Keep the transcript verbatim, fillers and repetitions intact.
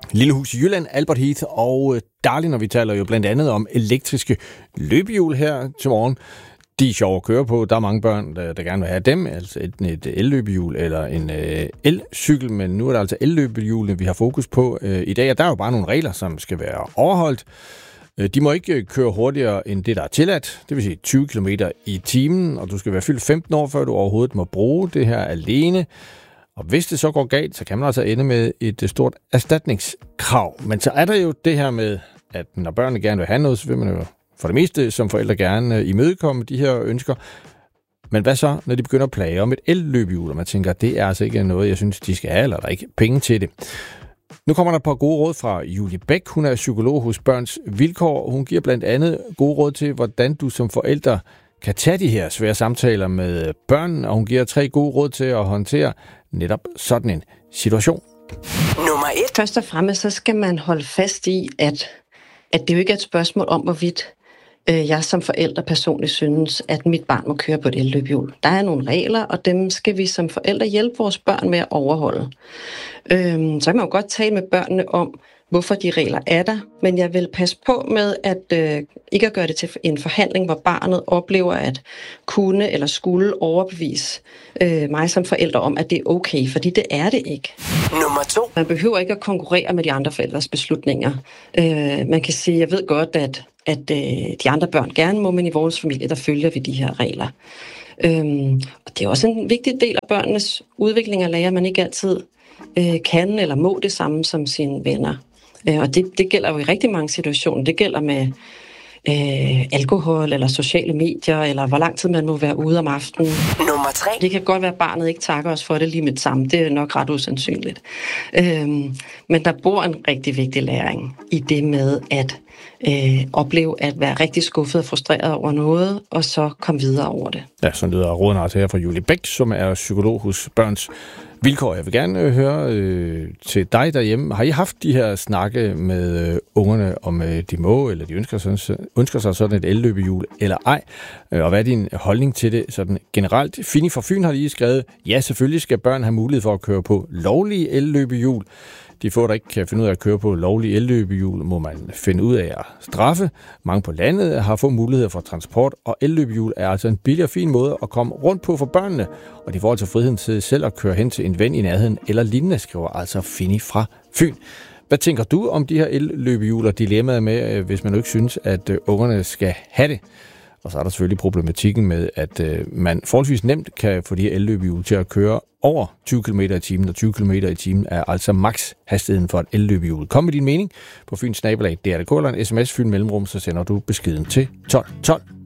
Lillehus i Jylland, Albert Heath og Darling, og vi taler jo blandt andet om elektriske løbehjul her til morgen. De er sjove at køre på. Der er mange børn, der, der gerne vil have dem, altså enten et elløbehjul eller en øh, elcykel, men nu er det altså elløbehjulene, vi har fokus på øh, i dag, og der er jo bare nogle regler, som skal være overholdt. De må ikke køre hurtigere end det, der er tilladt, det vil sige tyve kilometer i timen, og du skal være fyldt femten år, før du overhovedet må bruge det her alene. Og hvis det så går galt, så kan man altså ende med et stort erstatningskrav. Men så er der jo det her med, at når børnene gerne vil have noget, så vil man jo for det meste som forældre gerne imødekomme de her ønsker. Men hvad så, når de begynder at plage om et elløbehjul, og man tænker, det er altså ikke noget, jeg synes, de skal have, eller der er ikke penge til det. Nu kommer der et par gode råd fra Julie Bæk. Hun er psykolog hos Børns Vilkår. Hun giver blandt andet gode råd til, hvordan du som forælder kan tage de her svære samtaler med børn, og hun giver tre gode råd til at håndtere netop sådan en situation. Nummer et. Først og fremmest, så skal man holde fast i, at, at det jo ikke er et spørgsmål om, hvorvidt øh, jeg som forælder personligt synes, at mit barn må køre på et elløbehjul. Der er nogle regler, og dem skal vi som forældre hjælpe vores børn med at overholde. Øhm, så kan man jo godt tale med børnene om, hvorfor de regler er der, men jeg vil passe på med at øh, ikke at gøre det til en forhandling, hvor barnet oplever at kunne eller skulle overbevise øh, mig som forælder om, at det er okay, fordi det er det ikke. Nummer to. Man behøver ikke at konkurrere med de andre forældres beslutninger. Øh, man kan sige, jeg ved godt, at, at øh, de andre børn gerne må, men i vores familie, der følger vi de her regler. Øh, og det er også en vigtig del af børnenes udvikling at lære, at man ikke altid øh, kan eller må det samme som sine venner. Og det, det gælder jo i rigtig mange situationer. Det gælder med øh, alkohol eller sociale medier, eller hvor lang tid man må være ude om aftenen. Nummer tre. Det kan godt være, at barnet ikke takker os for det lige med det samme. Det er nok ret usandsynligt. Øhm, men der bor en rigtig vigtig læring i det med at øh, opleve at være rigtig skuffet og frustreret over noget, og så komme videre over det. Ja, sådan lyder rådene altså her fra Julie Bæk, som er psykolog hos Børns Vilkår. Jeg vil gerne høre øh, til dig derhjemme. Har I haft de her snakke med øh, ungerne, om øh, de må, eller de ønsker, sådan, ønsker sig sådan et elløbehjul, eller ej? Øh, og hvad er din holdning til det sådan generelt? Fini fra Fyn har lige skrevet, ja, selvfølgelig skal børn have mulighed for at køre på lovlige elløbehjul. De få, der ikke kan finde ud af at køre på lovlige elløbehjul, må man finde ud af at straffe. Mange på landet har fået muligheder for transport, og elløbehjul er altså en billig og fin måde at komme rundt på for børnene. Og de får altså friheden til selv at køre hen til en ven i nærheden eller lignende, skriver altså Fini fra Fyn. Hvad tænker du om de her elløbehjul og dilemmaet med, hvis man ikke synes, at ungerne skal have det? Og så er der selvfølgelig problematikken med, at øh, man forholdsvis nemt kan få de her elløbehjul til at køre over tyve kilometer i timen, og tyve kilometer i timen er altså maks hastigheden for et elløbehjul. Kom med din mening på Fyns Snabelag, D R K, eller en sms Fyn Mellemrum, så sender du beskeden til tolv tolv.